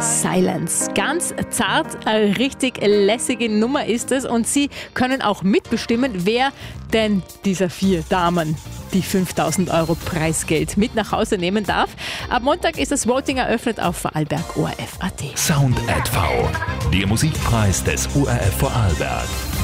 Silence. Ganz zart, eine richtig lässige Nummer ist es und Sie können auch mitbestimmen, wer denn dieser 4 Damen die 5.000 € Preisgeld mit nach Hause nehmen darf. Ab Montag ist das Voting eröffnet auf Vorarlberg ORF.at. Sound @ V, der Musikpreis des ORF Vorarlberg.